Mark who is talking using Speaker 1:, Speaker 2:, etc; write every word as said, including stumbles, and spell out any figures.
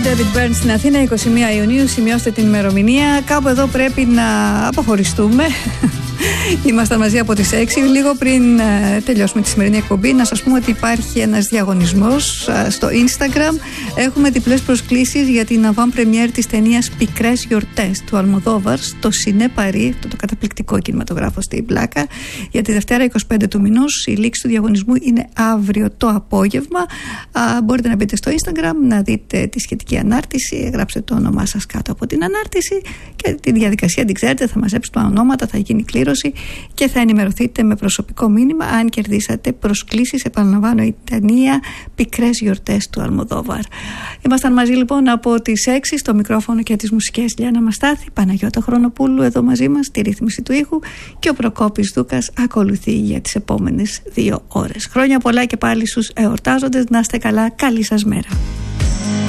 Speaker 1: David Byrne στην Αθήνα, είκοσι μία Ιουνίου. Σημειώστε την ημερομηνία. Κάπου εδώ πρέπει να αποχωριστούμε. Ήμασταν μαζί από τις έξι. Λίγο πριν ε, τελειώσουμε τη σημερινή εκπομπή, να σας πούμε ότι υπάρχει ένας διαγωνισμός ε, στο Instagram. Έχουμε διπλές προσκλήσεις για την avant-première της ταινίας Πικρές Γιορτές του Αλμοδόβαρ στο Σινέ Παρί, το, το καταπληκτικό κινηματογράφο στην Πλάκα, για τη Δευτέρα είκοσι πέντε του μηνός. Η λήξη του διαγωνισμού είναι αύριο το απόγευμα. Α, μπορείτε να μπείτε στο Instagram, να δείτε τη σχετική ανάρτηση, γράψτε το όνομά σας κάτω από την ανάρτηση και τη διαδικασία την ξέρετε. Θα μαζέψετε τα ονόματα, θα γίνει κλήρωση και θα ενημερωθείτε με προσωπικό μήνυμα αν κερδίσατε προσκλήσεις. Επαναλαμβάνω, η ταινία Πικρές Γιορτές του Αλμοδόβαρ. Ήμασταν μαζί λοιπόν από τις έξι, στο μικρόφωνο και τις μουσικές Λιάννα Μαστάθη, Παναγιώτα Χρονοπούλου εδώ μαζί μας, τη ρύθμιση του ήχου, και ο Προκόπης Δούκας ακολουθεί για τις επόμενες δύο ώρες. Χρόνια πολλά και πάλι στους εορτάζοντες, να είστε καλά, καλή σας μέρα.